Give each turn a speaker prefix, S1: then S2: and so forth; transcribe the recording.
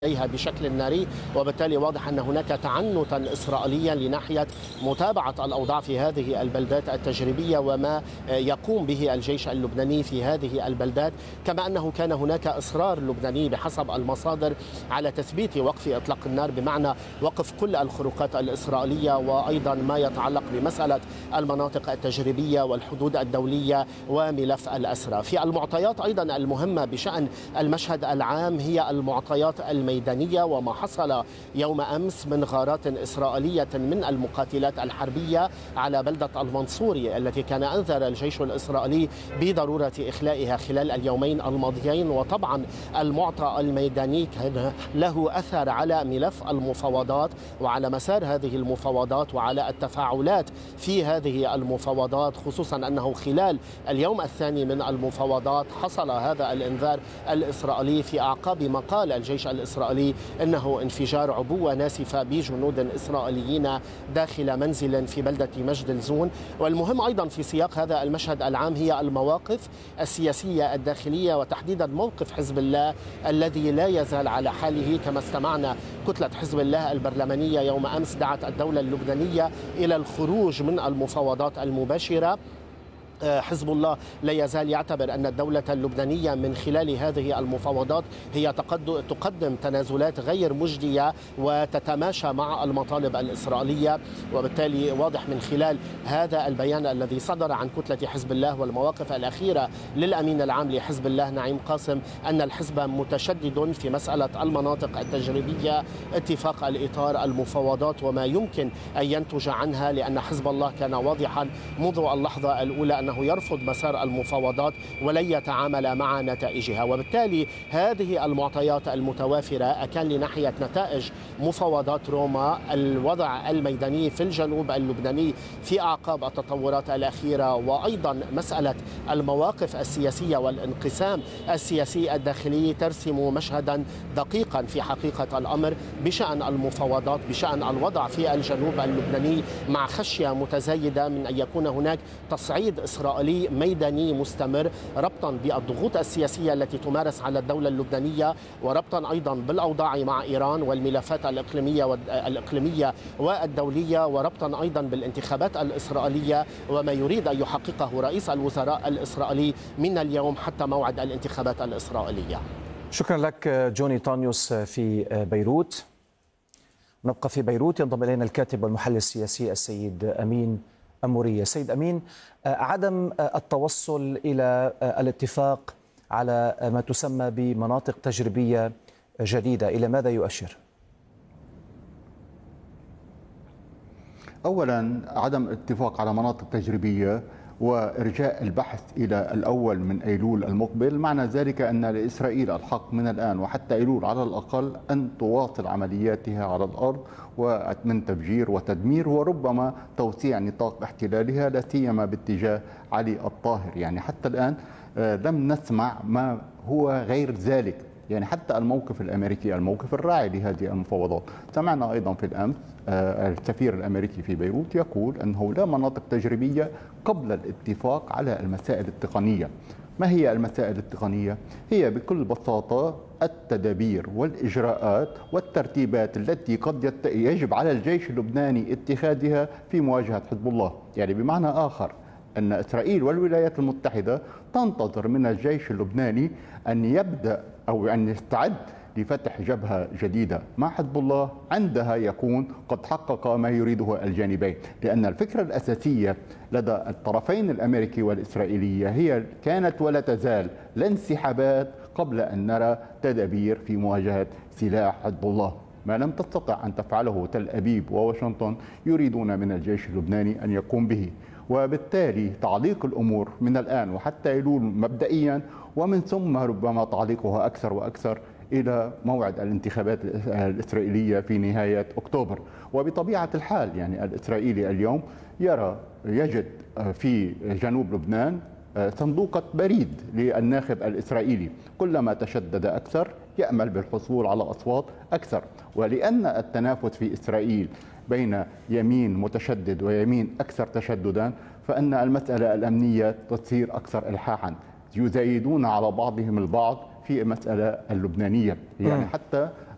S1: إليها بشكل ناري، وبالتالي واضح أن هناك تعنتا إسرائيليا لناحية متابعة الأوضاع في هذه البلدات التجريبية وما يقوم به الجيش اللبناني في هذه البلدات، كما أنه كان هناك إصرار لبناني بحسب المصادر على تثبيت وقف إطلاق النار، بمعنى وقف كل الخروقات الإسرائيلية، وأيضا ما يتعلق بمسألة المناطق التجريبية والحدود الدولية وملف الأسرى. في المعطيات أيضا المهمة بشأن المشهد العام هي المعطيات الميدانية وما حصل يوم أمس من غارات إسرائيلية من المقاتلات الحربية على بلدة المنصوري التي كان أنذر الجيش الإسرائيلي بضرورة إخلائها خلال اليومين الماضيين. وطبعا المعطى الميداني كان له أثر على ملف المفاوضات وعلى مسار هذه المفاوضات وعلى التفاعلات في هذه المفاوضات، خصوصا أنه خلال اليوم الثاني من المفاوضات حصل هذا الإنذار الإسرائيلي في أعقاب ما قال الجيش الإسرائيلي إنه انفجار عبوة ناسفة بجنود إسرائيليين داخل منزل في بلدة مجد الزون. والمهم أيضا في سياق هذا المشهد العام هي المواقف السياسية الداخلية، وتحديدا موقف حزب الله الذي لا يزال على حاله. كما استمعنا كتلة حزب الله البرلمانية يوم أمس دعت الدولة اللبنانية إلى الخروج من المفاوضات المباشرة. حزب الله لا يزال يعتبر أن الدولة اللبنانية من خلال هذه المفاوضات هي تقدم تنازلات غير مجدية وتتماشى مع المطالب الإسرائيلية، وبالتالي واضح من خلال هذا البيان الذي صدر عن كتلة حزب الله والمواقف الأخيرة للأمين العام لحزب الله نعيم قاسم أن الحزب متشدد في مسألة المناطق التجريبية، اتفاق الإطار، المفاوضات وما يمكن أن ينتج عنها، لأن حزب الله كان واضحا منذ اللحظة الأولى أنه يرفض مسار المفاوضات ولن يتعامل مع نتائجها. وبالتالي هذه المعطيات المتوافرة أكان لناحية نتائج مفاوضات روما الوضع الميداني في الجنوب اللبناني في أعقاب التطورات الأخيرة، وأيضا مسألة المواقف السياسية والانقسام السياسي الداخلي ترسم مشهدا دقيقا في حقيقة الأمر بشأن المفاوضات، بشأن الوضع في الجنوب اللبناني، مع خشية متزايدة من أن يكون هناك تصعيد إسرائيلي ميداني مستمر، ربطا بالضغوط السياسية التي تمارس على الدولة اللبنانية، وربطا أيضا بالأوضاع مع إيران والملفات الإقليمية والدولية، وربطا أيضا بالانتخابات الإسرائيلية وما يريد أن يحققه رئيس الوزراء الإسرائيلي من اليوم حتى موعد الانتخابات الإسرائيلية.
S2: شكرا لك جوني طانيوس في بيروت. نبقى في بيروت، ينضم إلينا الكاتب والمحلل السياسي السيد أمين أمورية. سيد أمين، عدم التوصل إلى الاتفاق على ما تسمى بمناطق تجريبية جديدة إلى ماذا يؤشر؟
S3: أولا عدم الاتفاق على مناطق تجريبية وإرجاء البحث إلى الأول من أيلول المقبل، معنى ذلك أن لإسرائيل الحق من الآن وحتى أيلول على الأقل أن تواصل عملياتها على الأرض ومن تفجير وتدمير وربما توسيع نطاق احتلالها، لا سيما باتجاه علي الطاهر. يعني حتى الآن لم نسمع ما هو غير ذلك، يعني حتى الموقف الأمريكي، الموقف الراعي لهذه المفاوضات. سمعنا أيضا في الأمس السفير الأمريكي في بيروت يقول أنه لا مناطق تجريبية قبل الاتفاق على المسائل التقنية. ما هي المسائل التقنية؟ هي بكل بساطة التدابير والإجراءات والترتيبات التي قد يجب على الجيش اللبناني اتخاذها في مواجهة حزب الله. يعني بمعنى آخر أن إسرائيل والولايات المتحدة تنتظر من الجيش اللبناني أن يبدأ أو أن يستعد لفتح جبهة جديدة مع حزب الله، عندها يكون قد حقق ما يريده الجانبين. لأن الفكرة الأساسية لدى الطرفين الأمريكي والإسرائيلي هي كانت ولا تزال الانسحابات قبل أن نرى تدابير في مواجهة سلاح حزب الله. ما لم تستطع أن تفعله تل أبيب وواشنطن يريدون من الجيش اللبناني أن يقوم به، وبالتالي تعليق الأمور من الآن وحتى أيلول مبدئيا، ومن ثم ربما تعليقها أكثر وأكثر إلى موعد الانتخابات الإسرائيلية في نهاية أكتوبر. وبطبيعة الحال يعني الإسرائيلي اليوم يجد في جنوب لبنان صندوقة بريد للناخب الإسرائيلي، كلما تشدد أكثر يأمل بالحصول على أصوات أكثر. ولأن التنافس في إسرائيل بين يمين متشدد ويمين أكثر تشددا، فإن المسألة الأمنية تصير أكثر إلحاحا، يزايدون على بعضهم البعض في المسألة اللبنانية. يعني حتى